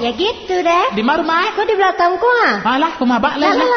ya gitu dah. Di mana rumah? Kok di belakangku ah? Alah, rumah bak lah.